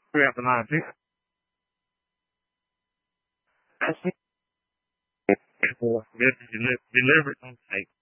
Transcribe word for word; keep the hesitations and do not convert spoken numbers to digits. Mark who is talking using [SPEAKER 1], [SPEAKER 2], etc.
[SPEAKER 1] throughout the market. Or deliver it on tape.